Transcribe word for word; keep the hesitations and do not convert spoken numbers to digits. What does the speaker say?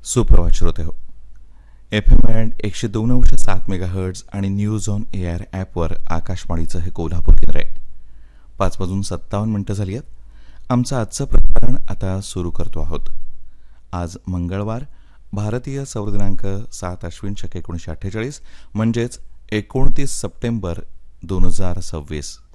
सुप्रभात श्रोते हो. एफ एम अँड एकशे दोन अंश सात मेगा हर्ट्ज आणि न्यूज ऑन एअर ॲपवर आकाशवाणीचं हे कोल्हापूर केंद्र आहे. पाच वाजून सत्तावन्न मिनिटं झाली आहेत. आमचं आजचं प्रसारण आता सुरू करतो आहोत. आज मंगळवार, भारतीय सौर दिनांक सात अश्विन शक एकोणीसशे अठ्ठेचाळीस म्हणजेच एकोणतीस सप्टेंबर दोन हजार सव्वीस.